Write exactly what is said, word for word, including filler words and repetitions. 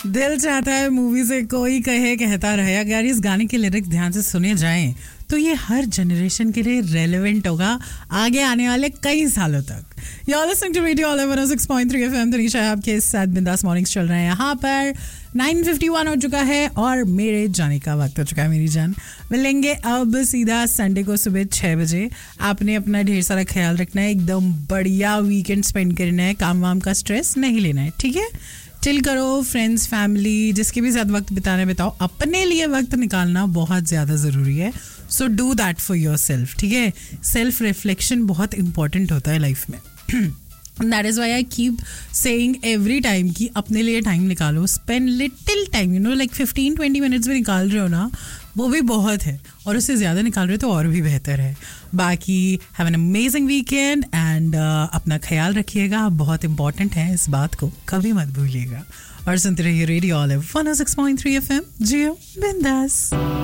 दिल चाहता है मूवी से कोई कहे कहता रहे। अगर इस गाने के लिरिक्स ध्यान से सुने जाएं तो ये हर जनरेशन के लिए रेलेवेंट होगा आगे आने वाले कई सालों तक। You're listening to Radio Olive one oh six point three F M। Tanisha आपके साथ बिंदास मॉर्निंग्स चल रहे हैं। यहाँ पर nine fifty-one हो चुका है और मेरे जाने का वक्त हो चुका है। मेरी जान मिलेंगे अब सीधा संडे को सुबह छः बजे। आपने अपना ढेर सारा ख्याल रखना है, एकदम बढ़िया वीकेंड स्पेंड करना है, काम वाम का स्ट्रेस नहीं लेना है, ठीक है? चिल करो, फ्रेंड्स फैमिली जिसके भी साथ वक्त बिताने बिताओ, अपने लिए वक्त निकालना बहुत ज़्यादा ज़रूरी है। So do that for your self, ठीक है? सेल्फ रिफ्लेक्शन बहुत इंपॉर्टेंट होता है लाइफ में। That is why I keep saying every time कि अपने लिए टाइम निकालो, spend little time, you know like fifteen twenty minutes भी निकाल रहे हो ना, वो भी बहुत है, और उससे ज़्यादा निकाल रहे हो तो और भी बेहतर है। बाकी have an amazing weekend and अपना ख्याल रखिएगा, बहुत इंपॉर्टेंट है, इस बात को कभी मत भूलिएगा। और सुनते रहिए radio olive one oh six point three F M। जियो बिंदास।